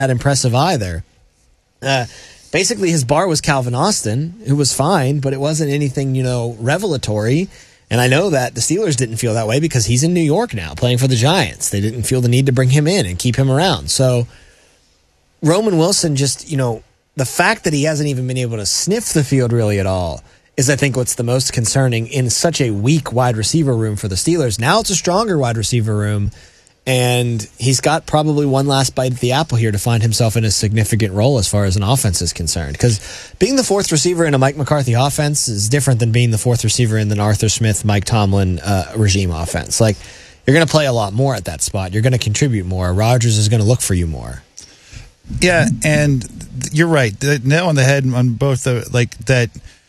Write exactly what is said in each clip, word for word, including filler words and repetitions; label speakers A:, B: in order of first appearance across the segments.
A: that impressive either. Uh, basically, his bar was Calvin Austin, who was fine, but it wasn't anything, you know, revelatory. And I know that the Steelers didn't feel that way because he's in New York now playing for the Giants. They didn't feel the need to bring him in and keep him around. So Roman Wilson just, you know, the fact that he hasn't even been able to sniff the field really at all is, I think, what's the most concerning in such a weak wide receiver room for the Steelers. Now it's a stronger wide receiver room, and he's got probably one last bite at the apple here to find himself in a significant role as far as an offense is concerned. Because being the fourth receiver in a Mike McCarthy offense is different than being the fourth receiver in an Arthur Smith, Mike Tomlin uh, regime offense. Like, you're going to play a lot more at that spot. You're going to contribute more. Rodgers is going to look for you more.
B: Yeah, and you're right. The nail on the head on both the, like, that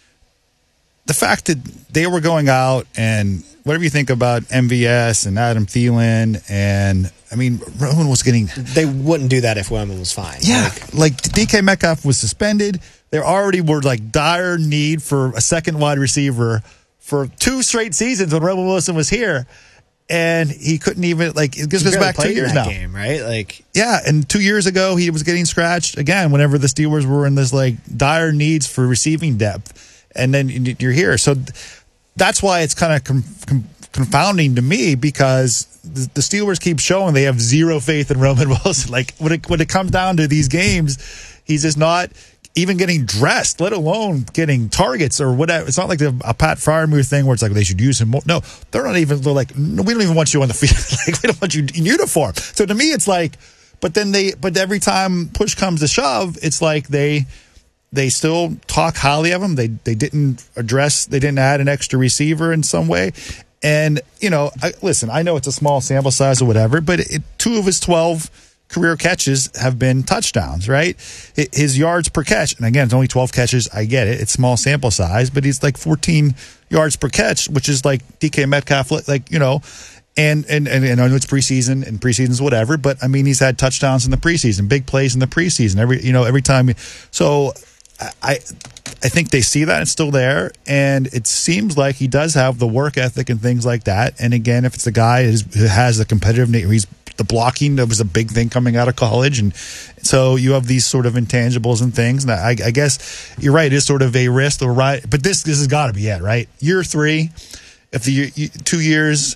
B: the fact that they were going out and whatever you think about M V S and Adam Thielen, and I mean, Roman was getting.
A: They wouldn't do that if Roman was fine.
B: Yeah, like, like D K Metcalf was suspended. They already were like dire need for a second wide receiver for two straight seasons when Roman Wilson was here. And he couldn't even, like, it goes back two years now.
A: Game, right? Like,
B: yeah, and two years ago, he was getting scratched again whenever the Steelers were in this, like, dire needs for receiving depth. And then you're here. So that's why it's kind of com- com- confounding to me, because the, the Steelers keep showing they have zero faith in Roman Wilson. Like, when it, when it comes down to these games, he's just not even getting dressed, let alone getting targets or whatever. It's not like the, a Pat Freiermuth thing where it's like they should use him more. No, they're not even, they're like, no, we don't even want you on the field. Like, we don't want you in uniform. So to me, it's like, but then they, but every time push comes to shove, it's like they, they still talk highly of him. They, they didn't address, they didn't add an extra receiver in some way. And, you know, I, listen, I know it's a small sample size or whatever, but it, two of his twelve career catches have been touchdowns, right? His yards per catch, and again, it's only twelve catches. I get it. It's small sample size, but he's like fourteen yards per catch, which is like D K Metcalf, like, you know, and, and, and, and I know it's preseason and preseason's whatever, but I mean, he's had touchdowns in the preseason, big plays in the preseason, every, you know, every time. So I, I think they see that it's still there, and it seems like he does have the work ethic and things like that. And again, if it's the guy who has the competitive nature, he's the blocking that was a big thing coming out of college, and so you have these sort of intangibles and things. And I, I guess you're right; it is sort of a risk, or right. But this this has got to be it, right? Year three, if the year, two years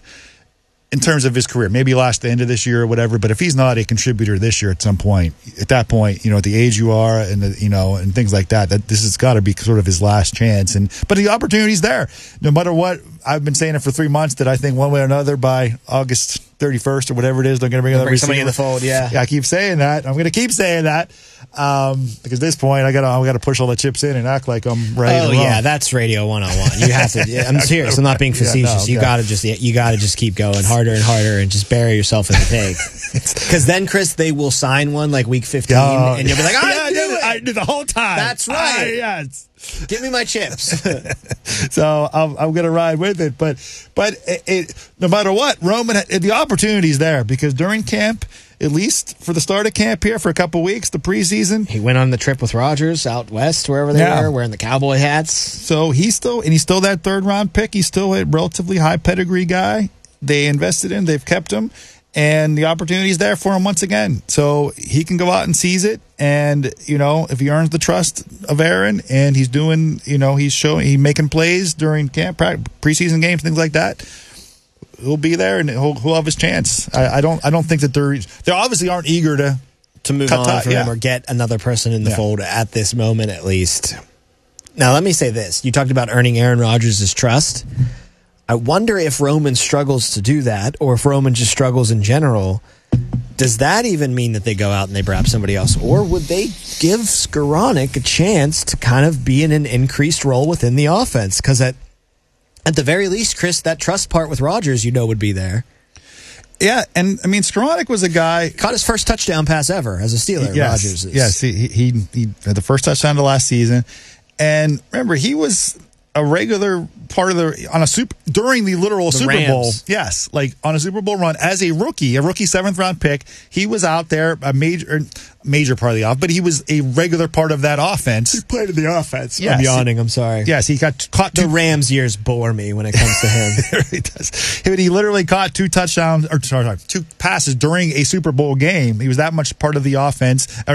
B: in terms of his career, maybe last the end of this year or whatever. But if he's not a contributor this year, at some point, at that point, you know, at the age you are, and the, you know, and things like that, that this has got to be sort of his last chance. And but the opportunity's there, no matter what. I've been saying it for three months that I think one way or another by August thirty-first or whatever it is, they're going to bring another
A: somebody in the fold. Yeah,
B: yeah. I keep saying that. I'm going to keep saying that um, because at this point, I got to I got to push all the chips in and act like I'm right.
A: Oh yeah, that's radio one on one. You have to. Yeah, I'm serious. I'm not being facetious. Yeah, no, okay. You got to just you got to just keep going harder and harder and just bury yourself in the tank. Because then, Chris, they will sign one like week fifteen, oh, and you'll be like, I
B: yeah,
A: knew it.
B: I knew the whole time.
A: That's right.
B: I, yes.
A: Give me my chips.
B: So I'm, I'm going to ride with it. But but it, it, no matter what, Roman, the opportunity's there, because during camp, at least for the start of camp here for a couple weeks, the preseason,
A: he went on the trip with Rodgers out west, wherever they yeah. were, wearing the cowboy hats.
B: So he's still, and he's still that third round pick. He's still a relatively high pedigree guy. They invested in, they've kept him. And the opportunity is there for him once again. So he can go out and seize it. And, you know, if he earns the trust of Aaron and he's doing, you know, he's showing, he's making plays during camp, preseason games, things like that, he'll be there and he'll, he'll have his chance. I, I don't I don't think that they're, they obviously aren't eager to,
A: to move on
B: tie,
A: from
B: yeah.
A: him or get another person in the
B: yeah.
A: fold at this moment, at least. Now, let me say this. You talked about earning Aaron Rodgers' trust. I wonder if Roman struggles to do that, or if Roman just struggles in general. Does that even mean that they go out and they grab somebody else? Or would they give Skoranek a chance to kind of be in an increased role within the offense? Because at, at the very least, Chris, that trust part with Rodgers, you know, would be there.
B: Yeah, and I mean, Skoranek was a guy...
A: Caught his first touchdown pass ever as a Steeler,
B: yes,
A: Rodgers is.
B: Yes, he, he, he had the first touchdown of last season. And remember, he was... a regular part of the on a super during the literal
A: The
B: Super
A: Rams.
B: Bowl. Yes, like on a Super Bowl run as a rookie, a rookie seventh round pick. He was out there a major major part of the off, but he was a regular part of that offense.
A: Played in the offense.
B: Yes.
A: I'm yawning. I'm sorry.
B: Yes, he got caught
A: The
B: two.
A: Rams years bore me when it comes to him.
B: he does. But he literally caught two touchdowns or sorry, sorry, two passes during a Super Bowl game. He was that much part of the offense.